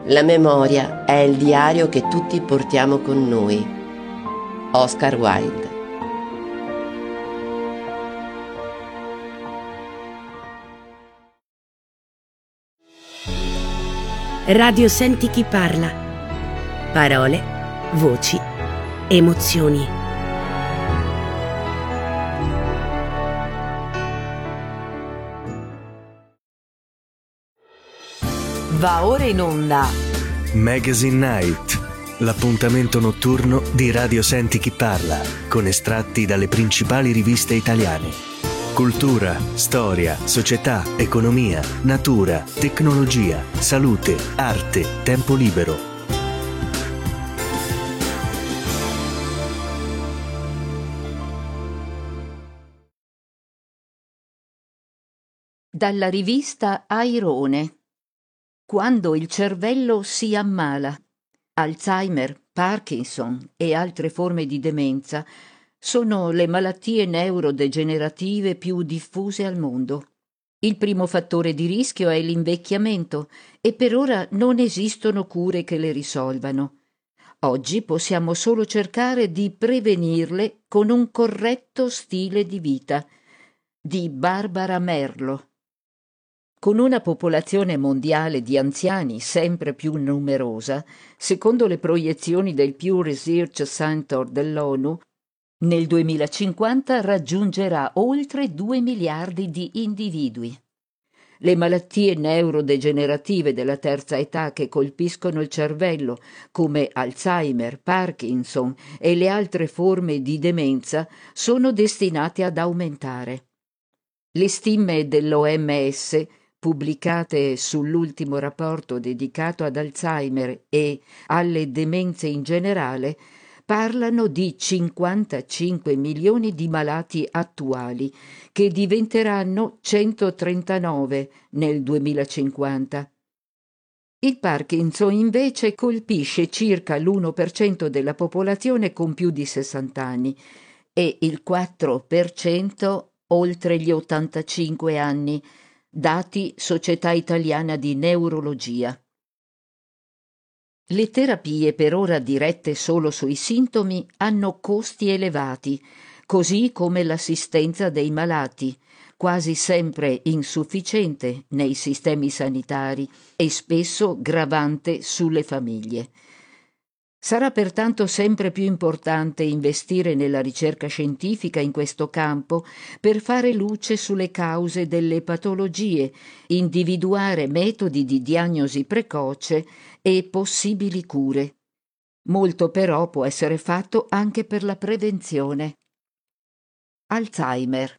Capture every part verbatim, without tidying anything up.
La memoria è il diario che tutti portiamo con noi. Oscar Wilde. Radio Senti chi parla. Parole, voci, emozioni. Va ora in onda Magazine Night, l'appuntamento notturno di Radio Senti chi parla, con estratti dalle principali riviste italiane. Cultura, storia, società, economia, natura, tecnologia, salute, arte, tempo libero. Dalla rivista Airone. Quando il cervello si ammala. Alzheimer, Parkinson e altre forme di demenza sono le malattie neurodegenerative più diffuse al mondo. Il primo fattore di rischio è l'invecchiamento e per ora non esistono cure che le risolvano. Oggi possiamo solo cercare di prevenirle con un corretto stile di vita. Di Barbara Merlo. Con una popolazione mondiale di anziani sempre più numerosa, secondo le proiezioni del Pew Research Center dell'ONU, nel duemilacinquanta raggiungerà oltre due miliardi di individui. Le malattie neurodegenerative della terza età che colpiscono il cervello, come Alzheimer, Parkinson e le altre forme di demenza, sono destinate ad aumentare. Le stime dell'O M S, pubblicate sull'ultimo rapporto dedicato ad Alzheimer e alle demenze in generale, parlano di cinquantacinque milioni di malati attuali, che diventeranno centotrentanove nel duemilacinquanta. Il Parkinson invece colpisce circa l'uno per cento della popolazione con più di sessanta anni e il quattro per cento oltre gli ottantacinque anni, dati Società Italiana di Neurologia. Le terapie per ora dirette solo sui sintomi hanno costi elevati, così come l'assistenza dei malati, quasi sempre insufficiente nei sistemi sanitari e spesso gravante sulle famiglie. Sarà pertanto sempre più importante investire nella ricerca scientifica in questo campo per fare luce sulle cause delle patologie, individuare metodi di diagnosi precoce e possibili cure. Molto però può essere fatto anche per la prevenzione. Alzheimer.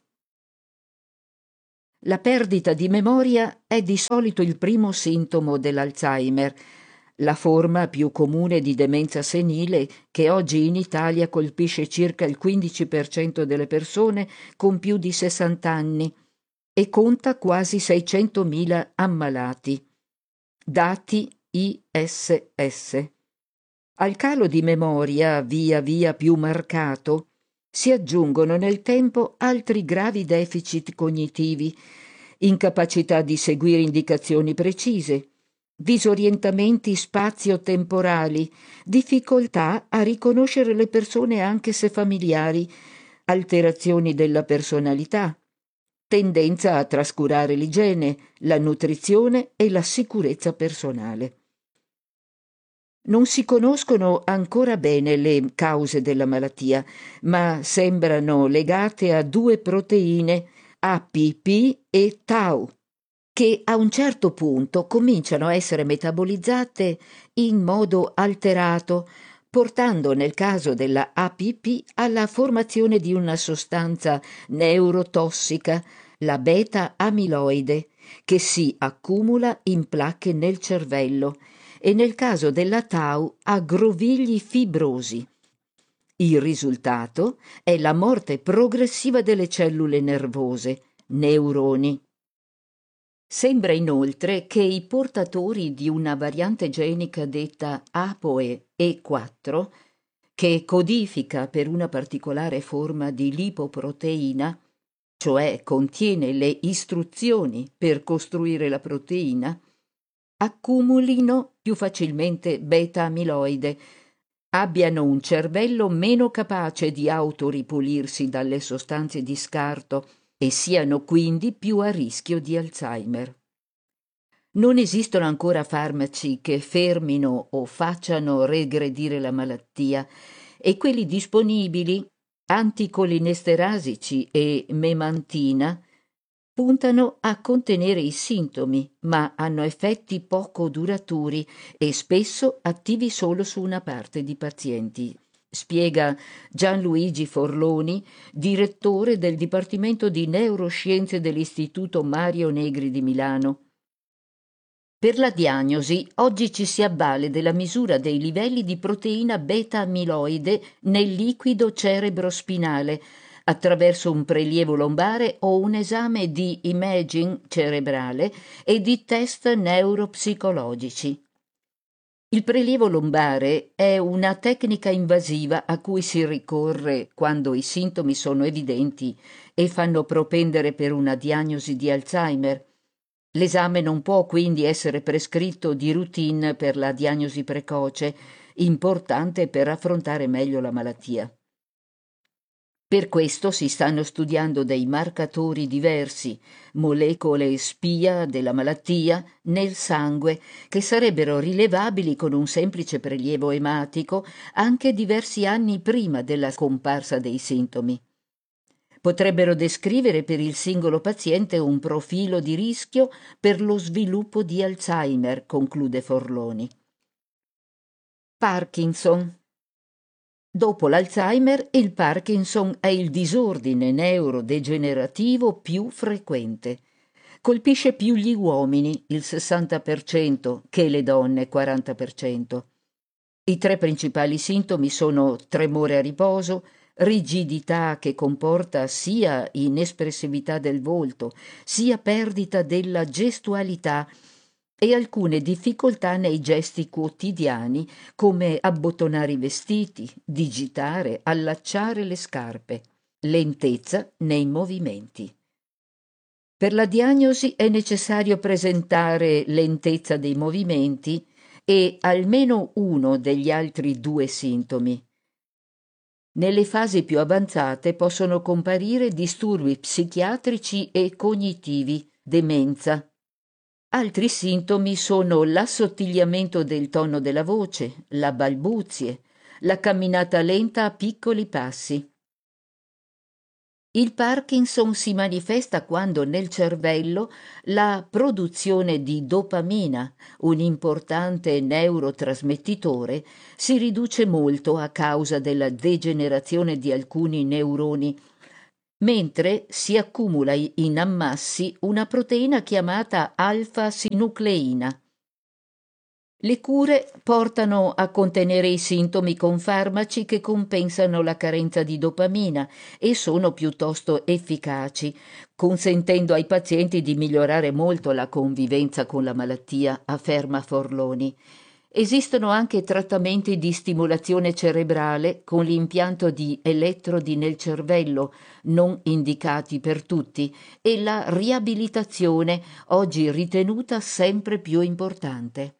La perdita di memoria è di solito il primo sintomo dell'Alzheimer, la forma più comune di demenza senile che oggi in Italia colpisce circa il quindici per cento delle persone con più di sessanta anni e conta quasi seicentomila ammalati. Dati I S S. Al calo di memoria via via più marcato si aggiungono nel tempo altri gravi deficit cognitivi, incapacità di seguire indicazioni precise, disorientamenti spazio-temporali, difficoltà a riconoscere le persone anche se familiari, alterazioni della personalità, tendenza a trascurare l'igiene, la nutrizione e la sicurezza personale. Non si conoscono ancora bene le cause della malattia, ma sembrano legate a due proteine, A P P e Tau, che a un certo punto cominciano a essere metabolizzate in modo alterato, portando nel caso della A P P alla formazione di una sostanza neurotossica, la beta-amiloide, che si accumula in placche nel cervello e nel caso della Tau a grovigli fibrosi. Il risultato è la morte progressiva delle cellule nervose, neuroni. Sembra inoltre che i portatori di una variante genica detta A P O E E quattro, che codifica per una particolare forma di lipoproteina, cioè contiene le istruzioni per costruire la proteina, accumulino più facilmente beta-amiloide, abbiano un cervello meno capace di autoripulirsi dalle sostanze di scarto e siano quindi più a rischio di Alzheimer. Non esistono ancora farmaci che fermino o facciano regredire la malattia e quelli disponibili, anticolinesterasici e memantina, puntano a contenere i sintomi, ma hanno effetti poco duraturi e spesso attivi solo su una parte di pazienti, spiega Gianluigi Forloni, direttore del Dipartimento di Neuroscienze dell'Istituto Mario Negri di Milano. Per la diagnosi oggi ci si avvale della misura dei livelli di proteina beta-amiloide nel liquido cerebrospinale attraverso un prelievo lombare o un esame di imaging cerebrale e di test neuropsicologici. Il prelievo lombare è una tecnica invasiva a cui si ricorre quando i sintomi sono evidenti e fanno propendere per una diagnosi di Alzheimer. L'esame non può quindi essere prescritto di routine per la diagnosi precoce, importante per affrontare meglio la malattia. Per questo si stanno studiando dei marcatori diversi, molecole spia della malattia, nel sangue, che sarebbero rilevabili con un semplice prelievo ematico anche diversi anni prima della scomparsa dei sintomi. Potrebbero descrivere per il singolo paziente un profilo di rischio per lo sviluppo di Alzheimer, conclude Forloni. Parkinson. Dopo l'Alzheimer, il Parkinson è il disordine neurodegenerativo più frequente. Colpisce più gli uomini, il sessanta per cento, che le donne, quaranta per cento. I tre principali sintomi sono tremore a riposo, rigidità che comporta sia inespressività del volto, sia perdita della gestualità e alcune difficoltà nei gesti quotidiani come abbottonare i vestiti, digitare, allacciare le scarpe, lentezza nei movimenti. Per la diagnosi è necessario presentare lentezza dei movimenti e almeno uno degli altri due sintomi. Nelle fasi più avanzate possono comparire disturbi psichiatrici e cognitivi, demenza. Altri sintomi sono l'assottigliamento del tono della voce, la balbuzie, la camminata lenta a piccoli passi. Il Parkinson si manifesta quando nel cervello la produzione di dopamina, un importante neurotrasmettitore, si riduce molto a causa della degenerazione di alcuni neuroni, mentre si accumula in ammassi una proteina chiamata alfa-sinucleina. Le cure portano a contenere i sintomi con farmaci che compensano la carenza di dopamina e sono piuttosto efficaci, consentendo ai pazienti di migliorare molto la convivenza con la malattia, afferma Forloni. Esistono anche trattamenti di stimolazione cerebrale con l'impianto di elettrodi nel cervello, non indicati per tutti, e la riabilitazione, oggi ritenuta sempre più importante.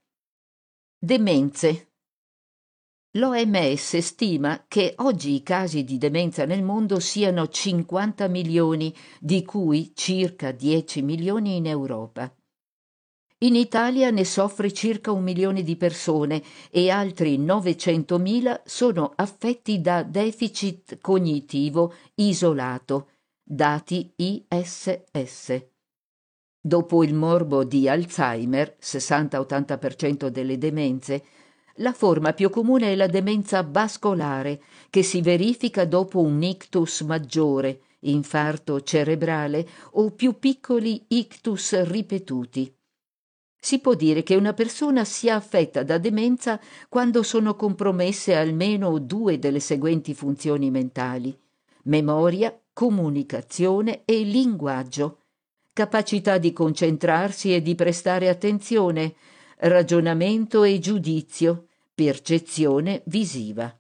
Demenze. L'O M S stima che oggi i casi di demenza nel mondo siano cinquanta milioni, di cui circa dieci milioni in Europa. In Italia ne soffre circa un milione di persone e altri novecentomila sono affetti da deficit cognitivo isolato, dati I S S. Dopo il morbo di Alzheimer, sessanta-ottanta per cento delle demenze, la forma più comune è la demenza vascolare, che si verifica dopo un ictus maggiore, infarto cerebrale o più piccoli ictus ripetuti. Si può dire che una persona sia affetta da demenza quando sono compromesse almeno due delle seguenti funzioni mentali: memoria, comunicazione e linguaggio, capacità di concentrarsi e di prestare attenzione, ragionamento e giudizio, percezione visiva.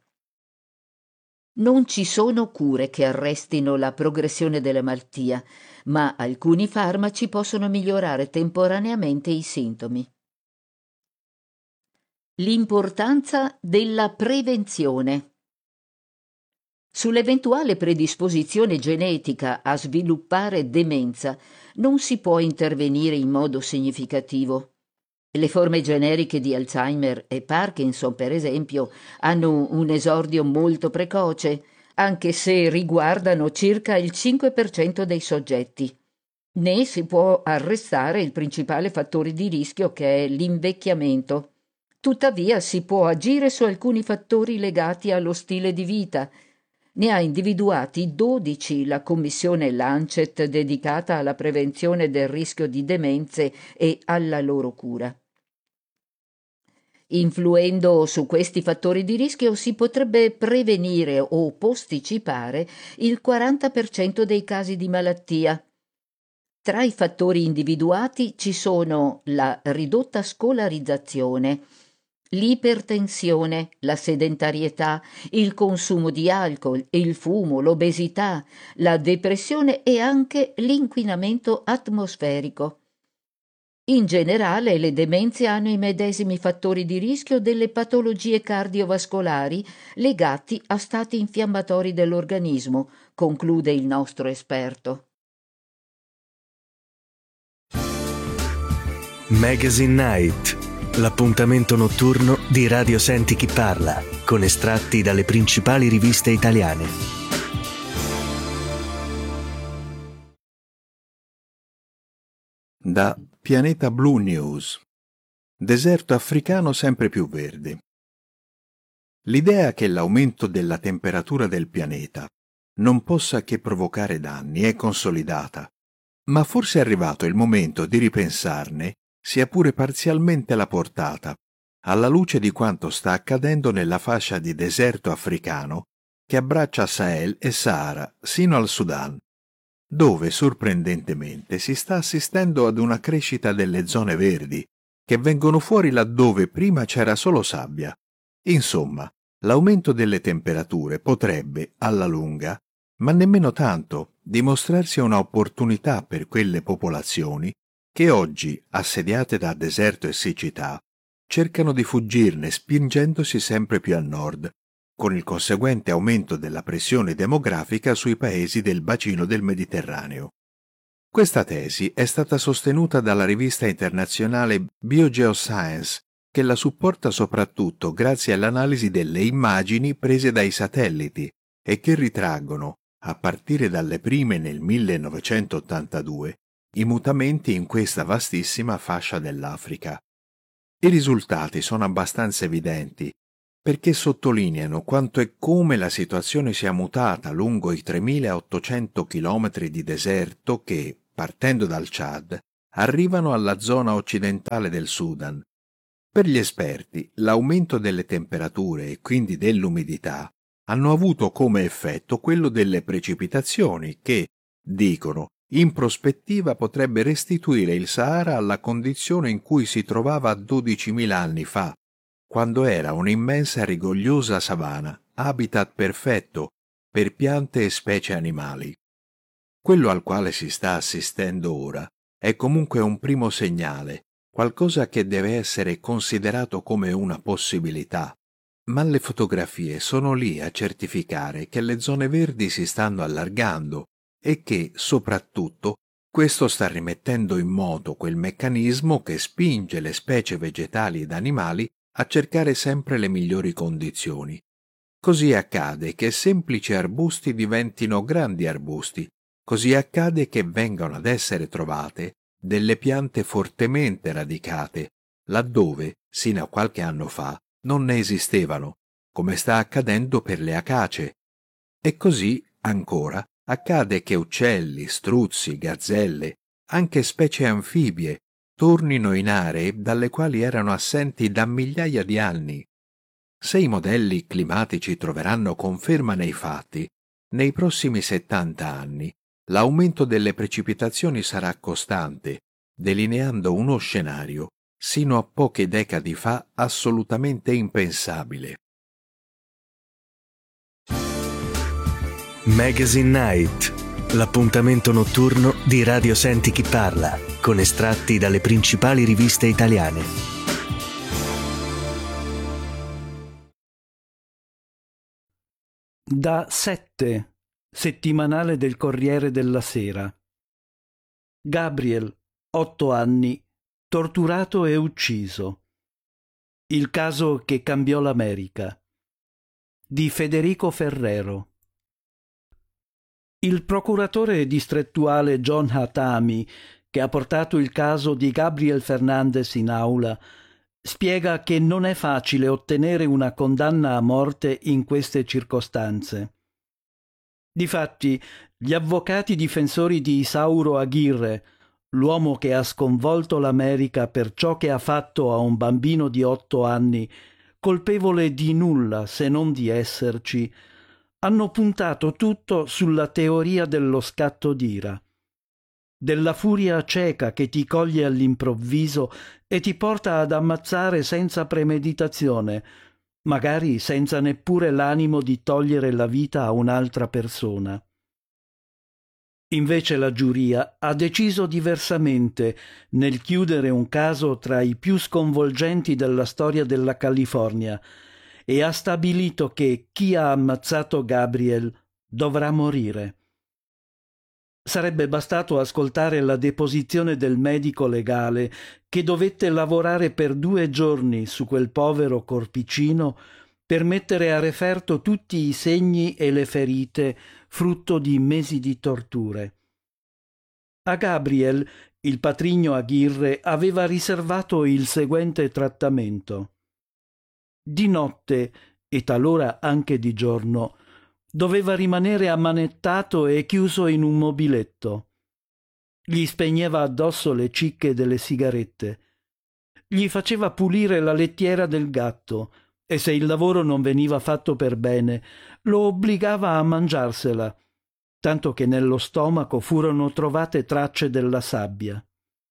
Non ci sono cure che arrestino la progressione della malattia, ma alcuni farmaci possono migliorare temporaneamente i sintomi. L'importanza della prevenzione. Sull'eventuale predisposizione genetica a sviluppare demenza non si può intervenire in modo significativo. Le forme generiche di Alzheimer e Parkinson, per esempio, hanno un esordio molto precoce, anche se riguardano circa il cinque per cento dei soggetti. Né si può arrestare il principale fattore di rischio, che è l'invecchiamento. Tuttavia si può agire su alcuni fattori legati allo stile di vita. Ne ha individuati dodici la commissione Lancet dedicata alla prevenzione del rischio di demenze e alla loro cura. Influendo su questi fattori di rischio si potrebbe prevenire o posticipare il quaranta per cento dei casi di malattia. Tra i fattori individuati ci sono la ridotta scolarizzazione, l'ipertensione, la sedentarietà, il consumo di alcol, il fumo, l'obesità, la depressione e anche l'inquinamento atmosferico. In generale, le demenze hanno i medesimi fattori di rischio delle patologie cardiovascolari legati a stati infiammatori dell'organismo, conclude il nostro esperto. Magazine Night, l'appuntamento notturno di Radio Senti Chi Parla, con estratti dalle principali riviste italiane. Da Pianeta Blu News. Deserto africano sempre più verde. L'idea che l'aumento della temperatura del pianeta non possa che provocare danni è consolidata, ma forse è arrivato il momento di ripensarne, sia pure parzialmente, la portata, alla luce di quanto sta accadendo nella fascia di deserto africano che abbraccia Sahel e Sahara sino al Sudan, dove sorprendentemente si sta assistendo ad una crescita delle zone verdi, che vengono fuori laddove prima c'era solo sabbia. Insomma, l'aumento delle temperature potrebbe, alla lunga, ma nemmeno tanto, dimostrarsi un'opportunità per quelle popolazioni che oggi, assediate da deserto e siccità, cercano di fuggirne spingendosi sempre più a nord, con il conseguente aumento della pressione demografica sui paesi del bacino del Mediterraneo. Questa tesi è stata sostenuta dalla rivista internazionale BioGeoscience, che la supporta soprattutto grazie all'analisi delle immagini prese dai satelliti e che ritraggono, a partire dalle prime nel millenovecentottantadue, i mutamenti in questa vastissima fascia dell'Africa. I risultati sono abbastanza evidenti, perché sottolineano quanto e come la situazione sia mutata lungo i tremilaottocento chilometri di deserto che, partendo dal Chad, arrivano alla zona occidentale del Sudan. Per gli esperti, l'aumento delle temperature e quindi dell'umidità hanno avuto come effetto quello delle precipitazioni che, dicono, in prospettiva potrebbe restituire il Sahara alla condizione in cui si trovava dodicimila anni fa, quando era un'immensa rigogliosa savana, habitat perfetto per piante e specie animali. Quello al quale si sta assistendo ora è comunque un primo segnale, qualcosa che deve essere considerato come una possibilità, ma le fotografie sono lì a certificare che le zone verdi si stanno allargando e che, soprattutto, questo sta rimettendo in moto quel meccanismo che spinge le specie vegetali ed animali a cercare sempre le migliori condizioni. Così accade che semplici arbusti diventino grandi arbusti, così accade che vengano ad essere trovate delle piante fortemente radicate, laddove, sino a qualche anno fa, non ne esistevano, come sta accadendo per le acacie. E così, ancora, accade che uccelli, struzzi, gazzelle, anche specie anfibie, tornino in aree dalle quali erano assenti da migliaia di anni. Se i modelli climatici troveranno conferma nei fatti, nei prossimi settanta anni l'aumento delle precipitazioni sarà costante, delineando uno scenario sino a poche decadi fa assolutamente impensabile. Magazine Night, l'appuntamento notturno di Radio Senti Chi Parla, con estratti dalle principali riviste italiane. Da Sette, settimanale del Corriere della Sera. Gabriel, otto anni, torturato e ucciso. Il caso che cambiò l'America. Di Federico Ferrero. Il procuratore distrettuale John Hatami, che ha portato il caso di Gabriel Fernandez in aula, spiega che non è facile ottenere una condanna a morte in queste circostanze. Difatti, gli avvocati difensori di Isauro Aguirre, l'uomo che ha sconvolto l'America per ciò che ha fatto a un bambino di otto anni, colpevole di nulla se non di esserci, hanno puntato tutto sulla teoria dello scatto d'ira, della furia cieca che ti coglie all'improvviso e ti porta ad ammazzare senza premeditazione, magari senza neppure l'animo di togliere la vita a un'altra persona. Invece la giuria ha deciso diversamente nel chiudere un caso tra i più sconvolgenti della storia della California e ha stabilito che chi ha ammazzato Gabriel dovrà morire. Sarebbe bastato ascoltare la deposizione del medico legale che dovette lavorare per due giorni su quel povero corpicino per mettere a referto tutti i segni e le ferite frutto di mesi di torture. A Gabriel il patrigno Aguirre aveva riservato il seguente trattamento. Di notte, e talora anche di giorno, doveva rimanere ammanettato e chiuso in un mobiletto. Gli spegneva addosso le cicche delle sigarette. Gli faceva pulire la lettiera del gatto e se il lavoro non veniva fatto per bene, lo obbligava a mangiarsela, tanto che nello stomaco furono trovate tracce della sabbia.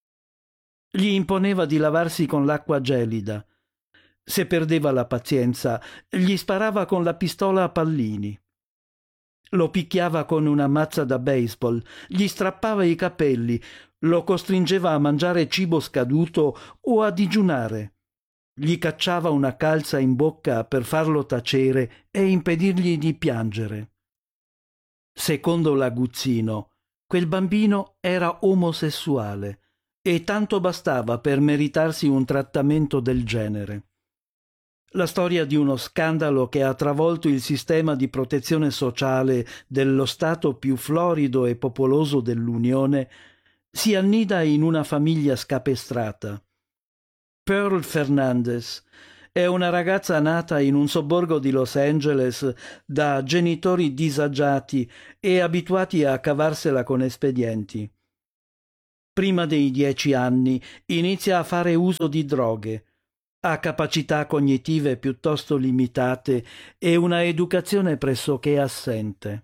Gli imponeva di lavarsi con l'acqua gelida. Se perdeva la pazienza, gli sparava con la pistola a pallini. Lo picchiava con una mazza da baseball, gli strappava i capelli, lo costringeva a mangiare cibo scaduto o a digiunare. Gli cacciava una calza in bocca per farlo tacere e impedirgli di piangere. Secondo l'Aguzzino, quel bambino era omosessuale e tanto bastava per meritarsi un trattamento del genere. La storia di uno scandalo che ha travolto il sistema di protezione sociale dello Stato più florido e popoloso dell'Unione si annida in una famiglia scapestrata. Pearl Fernandez è una ragazza nata in un sobborgo di Los Angeles da genitori disagiati e abituati a cavarsela con espedienti. Prima dei dieci anni inizia a fare uso di droghe. Ha capacità cognitive piuttosto limitate e una educazione pressoché assente.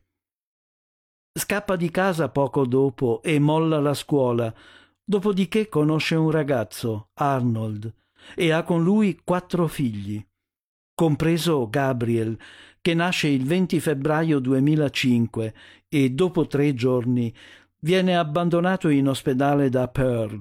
Scappa di casa poco dopo e molla la scuola, dopodiché conosce un ragazzo, Arnold, e ha con lui quattro figli, compreso Gabriel, che nasce il venti febbraio duemilacinque e dopo tre giorni viene abbandonato in ospedale da Pearl.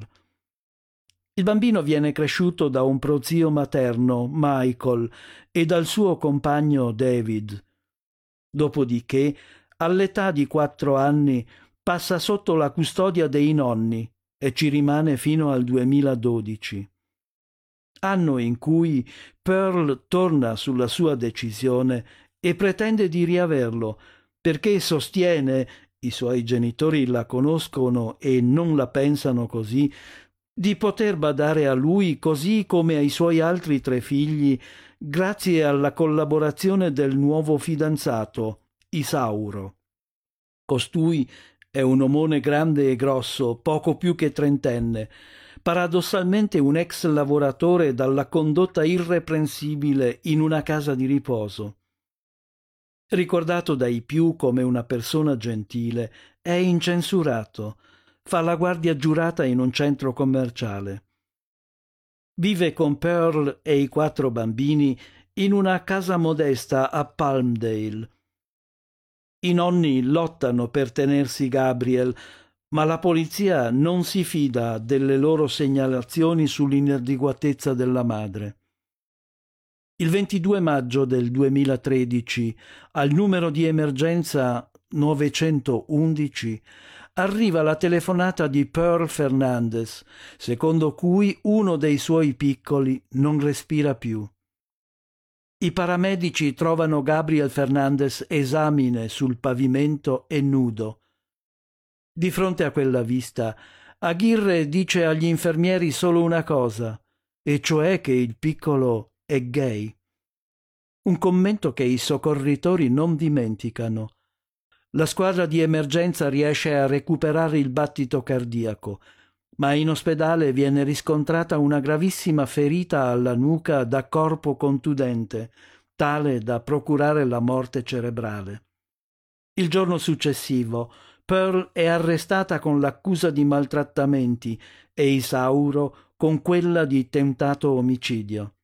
Il bambino viene cresciuto da un prozio materno, Michael, e dal suo compagno David. Dopodiché, all'età di quattro anni, passa sotto la custodia dei nonni e ci rimane fino al duemiladodici. Anno in cui Pearl torna sulla sua decisione e pretende di riaverlo, perché sostiene, i suoi genitori la conoscono e non la pensano così, di poter badare a lui così come ai suoi altri tre figli grazie alla collaborazione del nuovo fidanzato, Isauro. Costui è un omone grande e grosso, poco più che trentenne, paradossalmente un ex lavoratore dalla condotta irreprensibile in una casa di riposo. Ricordato dai più come una persona gentile, è incensurato. Fa la guardia giurata in un centro commerciale. Vive con Pearl e i quattro bambini in una casa modesta a Palmdale. I nonni lottano per tenersi Gabriel, ma la polizia non si fida delle loro segnalazioni sull'inadeguatezza della madre. Il ventidue maggio del duemilatredici, al numero di emergenza novecentoundici, arriva la telefonata di Pearl Fernandez, secondo cui uno dei suoi piccoli non respira più. I paramedici trovano Gabriel Fernandez esamine sul pavimento e nudo. Di fronte a quella vista, Aguirre dice agli infermieri solo una cosa, e cioè che il piccolo è gay. Un commento che i soccorritori non dimenticano. La squadra di emergenza riesce a recuperare il battito cardiaco, ma in ospedale viene riscontrata una gravissima ferita alla nuca da corpo contundente, tale da procurare la morte cerebrale. Il giorno successivo, Pearl è arrestata con l'accusa di maltrattamenti e Isauro con quella di tentato omicidio.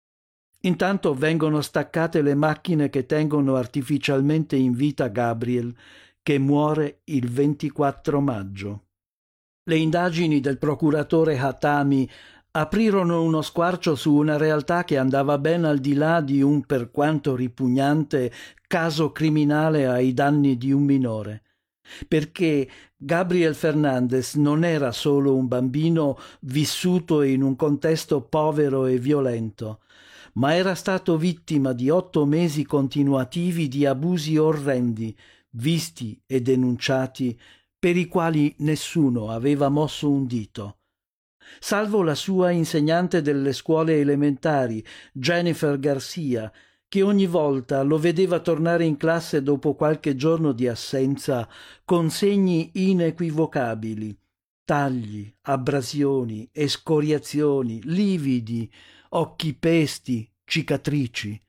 Intanto vengono staccate le macchine che tengono artificialmente in vita Gabriel, che muore il ventiquattro maggio. Le indagini del procuratore Hatami aprirono uno squarcio su una realtà che andava ben al di là di un, per quanto ripugnante, caso criminale ai danni di un minore. Perché Gabriel Fernandez non era solo un bambino vissuto in un contesto povero e violento, ma era stato vittima di otto mesi continuativi di abusi orrendi, visti e denunciati, per i quali nessuno aveva mosso un dito. Salvo la sua insegnante delle scuole elementari, Jennifer Garcia, che ogni volta lo vedeva tornare in classe dopo qualche giorno di assenza con segni inequivocabili, tagli, abrasioni, escoriazioni, lividi, occhi pesti, cicatrici.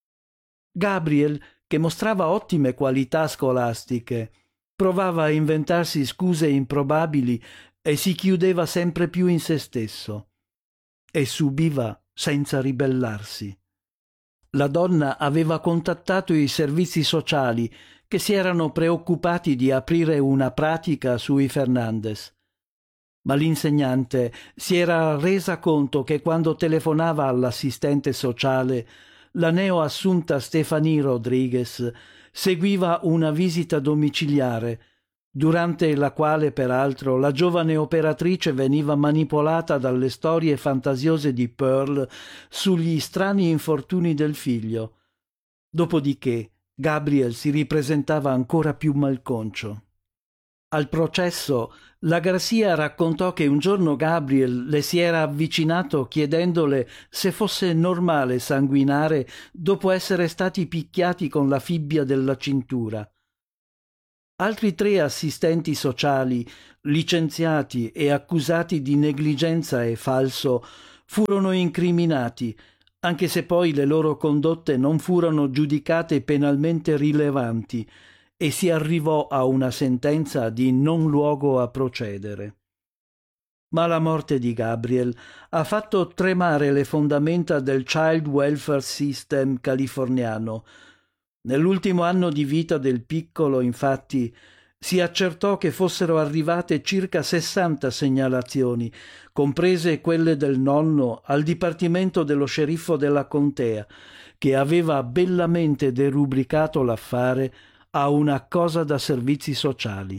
Gabriel, che mostrava ottime qualità scolastiche, provava a inventarsi scuse improbabili e si chiudeva sempre più in se stesso. E subiva senza ribellarsi. La donna aveva contattato i servizi sociali, che si erano preoccupati di aprire una pratica sui Fernandez. Ma l'insegnante si era resa conto che quando telefonava all'assistente sociale, la neoassunta Stephanie Rodriguez seguiva una visita domiciliare, durante la quale peraltro la giovane operatrice veniva manipolata dalle storie fantasiose di Pearl sugli strani infortuni del figlio. Dopodiché Gabriel si ripresentava ancora più malconcio. Al processo, la Garcia raccontò che un giorno Gabriel le si era avvicinato chiedendole se fosse normale sanguinare dopo essere stati picchiati con la fibbia della cintura. Altri tre assistenti sociali, licenziati e accusati di negligenza e falso, furono incriminati, anche se poi le loro condotte non furono giudicate penalmente rilevanti, e si arrivò a una sentenza di non luogo a procedere. Ma la morte di Gabriel ha fatto tremare le fondamenta del Child Welfare System californiano. Nell'ultimo anno di vita del piccolo, infatti, si accertò che fossero arrivate circa sessanta segnalazioni, comprese quelle del nonno, al dipartimento dello sceriffo della contea, che aveva bellamente derubricato l'affare a una cosa da servizi sociali.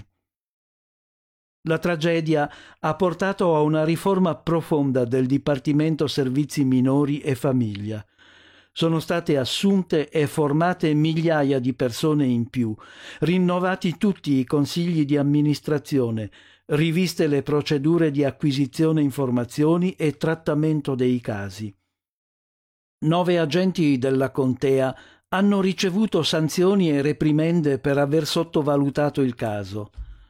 La tragedia ha portato a una riforma profonda del Dipartimento Servizi Minori e Famiglia. Sono state assunte e formate migliaia di persone in più, rinnovati tutti i consigli di amministrazione, riviste le procedure di acquisizione informazioni e trattamento dei casi. Nove agenti della contea hanno ricevuto sanzioni e reprimende per aver sottovalutato il caso.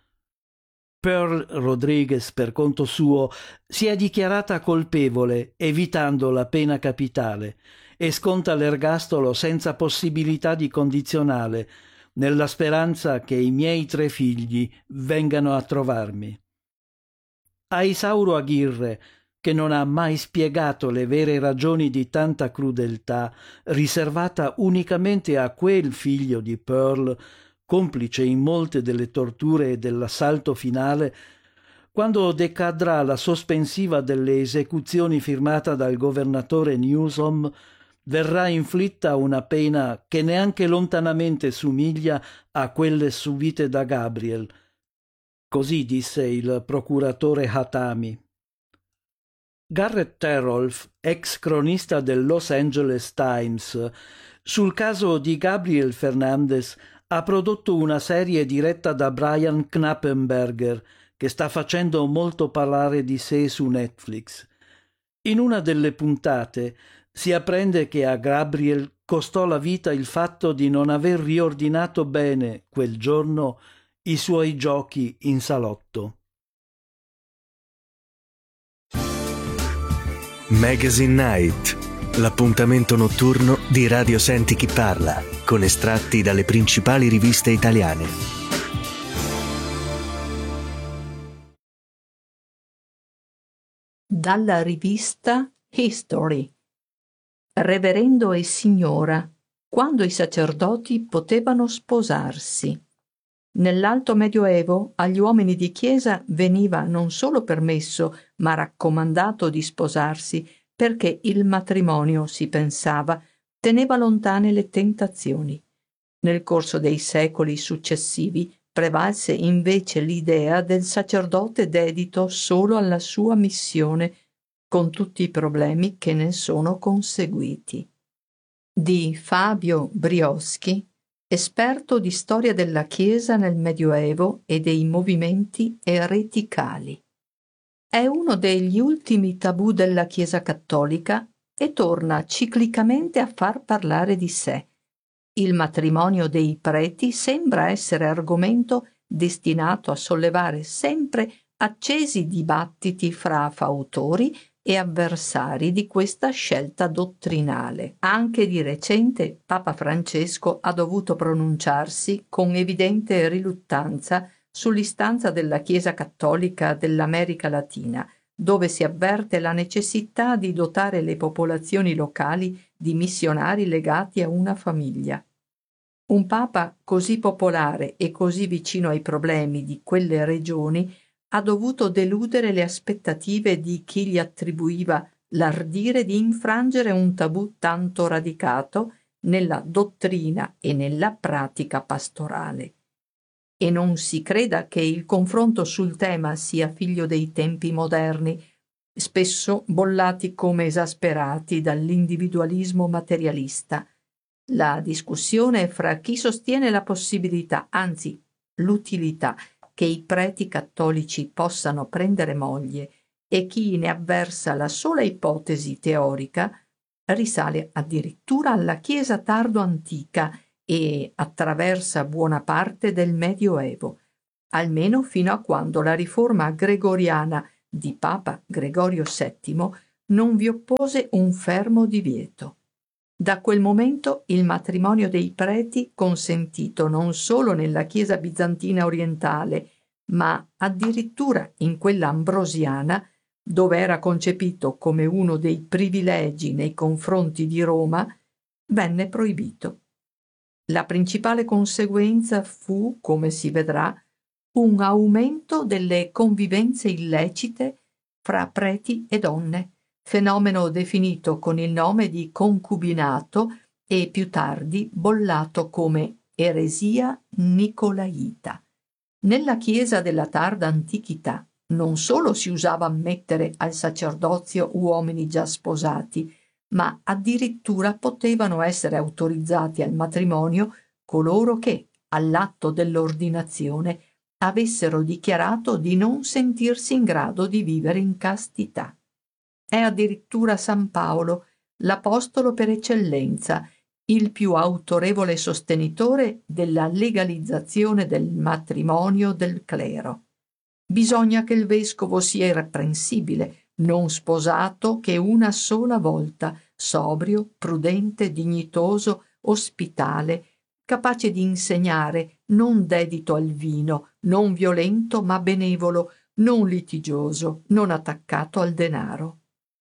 Pearl Rodriguez, per conto suo, si è dichiarata colpevole, evitando la pena capitale, e sconta l'ergastolo senza possibilità di condizionale, nella speranza che i miei tre figli vengano a trovarmi. A Isauro Aguirre, che non ha mai spiegato le vere ragioni di tanta crudeltà, riservata unicamente a quel figlio di Pearl, complice in molte delle torture e dell'assalto finale, quando decadrà la sospensiva delle esecuzioni firmata dal governatore Newsom, verrà inflitta una pena che neanche lontanamente somiglia a quelle subite da Gabriel. Così disse il procuratore Hatami. Garrett Terolf, ex cronista del Los Angeles Times, sul caso di Gabriel Fernandez ha prodotto una serie diretta da Brian Knappenberger che sta facendo molto parlare di sé su Netflix. In una delle puntate si apprende che a Gabriel costò la vita il fatto di non aver riordinato bene quel giorno i suoi giochi in salotto. Magazine Night, l'appuntamento notturno di Radio Senti Chi Parla, con estratti dalle principali riviste italiane. Dalla rivista History. Reverendo e signora, quando i sacerdoti potevano sposarsi. Nell'Alto Medioevo agli uomini di chiesa veniva non solo permesso, ma raccomandato di sposarsi, perché il matrimonio, si pensava, teneva lontane le tentazioni. Nel corso dei secoli successivi prevalse invece l'idea del sacerdote dedito solo alla sua missione, con tutti i problemi che ne sono conseguiti. Di Fabio Brioschi, esperto di storia della Chiesa nel Medioevo e dei movimenti ereticali. È uno degli ultimi tabù della Chiesa cattolica e torna ciclicamente a far parlare di sé. Il matrimonio dei preti sembra essere argomento destinato a sollevare sempre accesi dibattiti fra fautori e avversari di questa scelta dottrinale. Anche di recente Papa Francesco ha dovuto pronunciarsi con evidente riluttanza sull'istanza della Chiesa cattolica dell'America Latina, dove si avverte la necessità di dotare le popolazioni locali di missionari legati a una famiglia. Un Papa così popolare e così vicino ai problemi di quelle regioni ha dovuto deludere le aspettative di chi gli attribuiva l'ardire di infrangere un tabù tanto radicato nella dottrina e nella pratica pastorale. E non si creda che il confronto sul tema sia figlio dei tempi moderni, spesso bollati come esasperati dall'individualismo materialista. La discussione fra chi sostiene la possibilità, anzi l'utilità, che i preti cattolici possano prendere moglie e chi ne avversa la sola ipotesi teorica risale addirittura alla Chiesa tardo-antica e attraversa buona parte del Medioevo, almeno fino a quando la riforma gregoriana di Papa Gregorio settimo non vi oppose un fermo divieto. Da quel momento il matrimonio dei preti, consentito non solo nella Chiesa bizantina orientale, ma addirittura in quella ambrosiana, dove era concepito come uno dei privilegi nei confronti di Roma, venne proibito. La principale conseguenza fu, come si vedrà, un aumento delle convivenze illecite fra preti e donne, fenomeno definito con il nome di concubinato e più tardi bollato come eresia nicolaita. Nella Chiesa della tarda antichità non solo si usava ammettere al sacerdozio uomini già sposati, ma addirittura potevano essere autorizzati al matrimonio coloro che, all'atto dell'ordinazione, avessero dichiarato di non sentirsi in grado di vivere in castità. È addirittura San Paolo, l'apostolo per eccellenza, il più autorevole sostenitore della legalizzazione del matrimonio del clero. Bisogna che il vescovo sia irreprensibile, non sposato che una sola volta, sobrio, prudente, dignitoso, ospitale, capace di insegnare, non dedito al vino, non violento ma benevolo, non litigioso, non attaccato al denaro.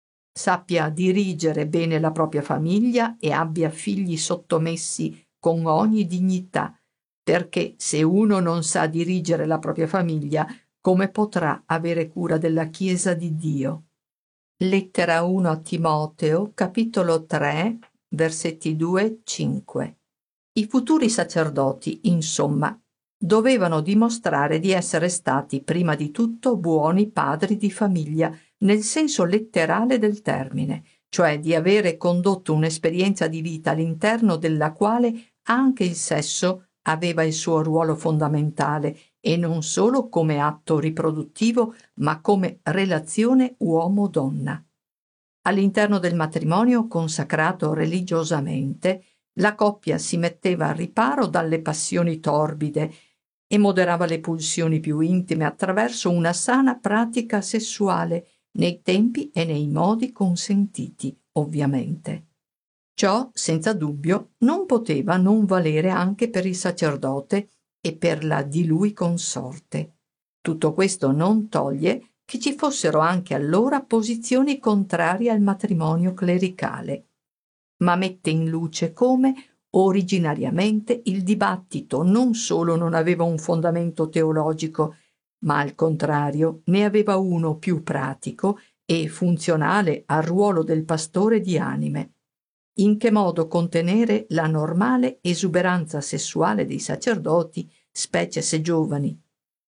Sappia dirigere bene la propria famiglia e abbia figli sottomessi con ogni dignità, perché se uno non sa dirigere la propria famiglia, come potrà avere cura della Chiesa di Dio? Lettera uno a Timoteo, capitolo tre, versetti due cinque. I futuri sacerdoti, insomma, dovevano dimostrare di essere stati prima di tutto buoni padri di famiglia, nel senso letterale del termine, cioè di avere condotto un'esperienza di vita all'interno della quale anche il sesso aveva il suo ruolo fondamentale, e non solo come atto riproduttivo, ma come relazione uomo-donna. All'interno del matrimonio consacrato religiosamente, la coppia si metteva al riparo dalle passioni torbide e moderava le pulsioni più intime attraverso una sana pratica sessuale nei tempi e nei modi consentiti, ovviamente. Ciò, senza dubbio, non poteva non valere anche per il sacerdote e per la di lui consorte. Tutto questo non toglie che ci fossero anche allora posizioni contrarie al matrimonio clericale, ma mette in luce come, originariamente, il dibattito non solo non aveva un fondamento teologico, ma al contrario ne aveva uno più pratico e funzionale al ruolo del pastore di anime. In che modo contenere la normale esuberanza sessuale dei sacerdoti, specie se giovani.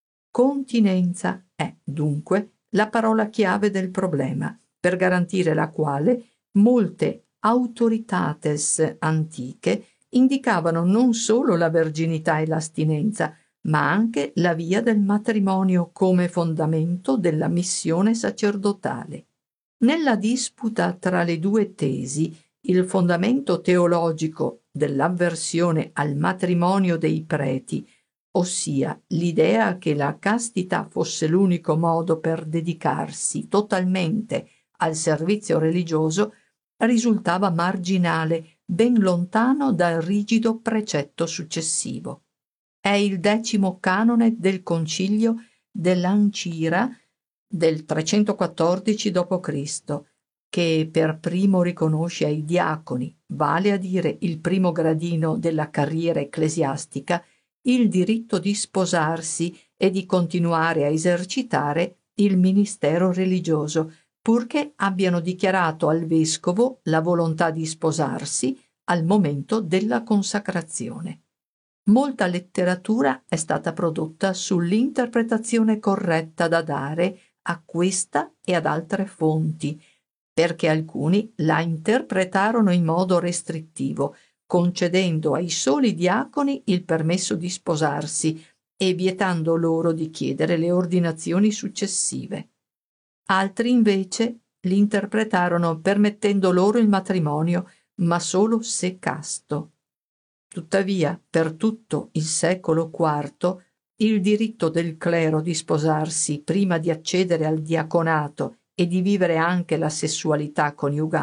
Continenza è, dunque, la parola chiave del problema, per garantire la quale molte autoritates antiche indicavano non solo la verginità e l'astinenza, ma anche la via del matrimonio come fondamento della missione sacerdotale. Nella disputa tra le due tesi, il fondamento teologico dell'avversione al matrimonio dei preti, ossia l'idea che la castità fosse l'unico modo per dedicarsi totalmente al servizio religioso, risultava marginale, ben lontano dal rigido precetto successivo. È il decimo canone del concilio dell'Ancira del trecentoquattordici dopo Cristo, che per primo riconosce ai diaconi, vale a dire il primo gradino della carriera ecclesiastica, il diritto di sposarsi e di continuare a esercitare il ministero religioso, purché abbiano dichiarato al vescovo la volontà di sposarsi al momento della consacrazione. Molta letteratura è stata prodotta sull'interpretazione corretta da dare a questa e ad altre fonti, perché alcuni la interpretarono in modo restrittivo, concedendo ai soli diaconi il permesso di sposarsi e vietando loro di chiedere le ordinazioni successive. Altri invece l'interpretarono permettendo loro il matrimonio, ma solo se casto. Tuttavia, per tutto il secolo quarto, il diritto del clero di sposarsi prima di accedere al diaconato e di vivere anche la sessualità coniugale